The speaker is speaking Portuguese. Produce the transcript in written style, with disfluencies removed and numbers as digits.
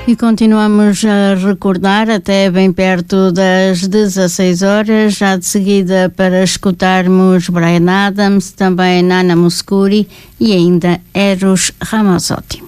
E continuamos a recordar até bem perto das 16 horas, já de seguida para escutarmos Bryan Adams, também Nana Mouskouri e ainda Eros Ramazzotti.